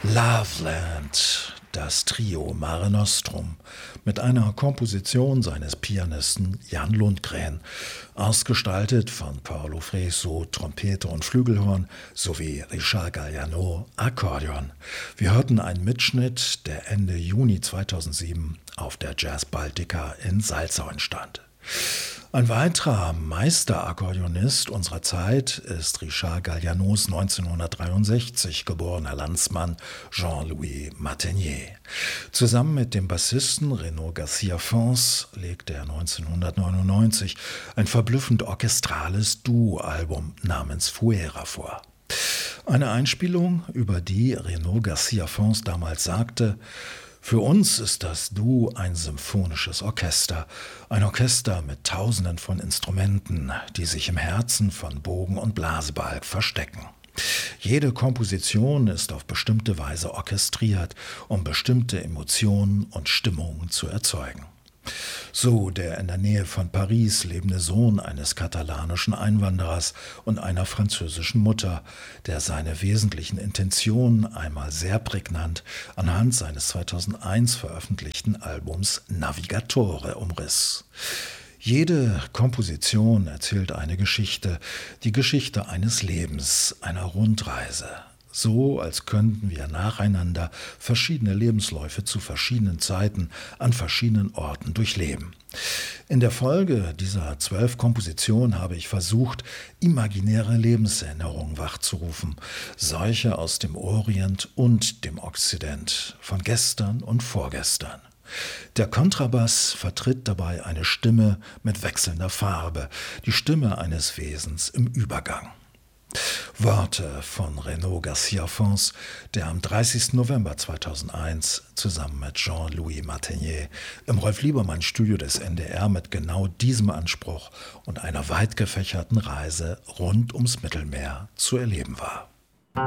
Loveland, das Trio Mare Nostrum, mit einer Komposition seines Pianisten Jan Lundgren, ausgestaltet von Paolo Freso, Trompete und Flügelhorn, sowie Richard Galliano, Akkordeon. Wir hörten einen Mitschnitt, der Ende Juni 2007 auf der Jazz Baltica in Salzau entstand. Ein weiterer Meisterakkordeonist unserer Zeit ist Richard Gallianos 1963 geborener Landsmann Jean-Louis Martenier. Zusammen mit dem Bassisten Renaud Garcia-Fons legte er 1999 ein verblüffend orchestrales Duo-Album namens Fuera vor. Eine Einspielung, über die Renaud Garcia-Fons damals sagte: Für uns ist das Duo ein symphonisches Orchester, ein Orchester mit Tausenden von Instrumenten, die sich im Herzen von Bogen und Blasebalg verstecken. Jede Komposition ist auf bestimmte Weise orchestriert, um bestimmte Emotionen und Stimmungen zu erzeugen. So der in der Nähe von Paris lebende Sohn eines katalanischen Einwanderers und einer französischen Mutter, der seine wesentlichen Intentionen einmal sehr prägnant anhand seines 2001 veröffentlichten Albums Navigatore umriss. Jede Komposition erzählt eine Geschichte, die Geschichte eines Lebens, einer Rundreise. So, als könnten wir nacheinander verschiedene Lebensläufe zu verschiedenen Zeiten an verschiedenen Orten durchleben. In der Folge dieser 12 Kompositionen habe ich versucht, imaginäre Lebenserinnerungen wachzurufen, solche aus dem Orient und dem Okzident, von gestern und vorgestern. Der Kontrabass vertritt dabei eine Stimme mit wechselnder Farbe, die Stimme eines Wesens im Übergang. Worte von Renaud Garcia-Fons, der am 30. November 2001 zusammen mit Jean-Louis Martenier im Rolf-Liebermann-Studio des NDR mit genau diesem Anspruch und einer weit gefächerten Reise rund ums Mittelmeer zu erleben war.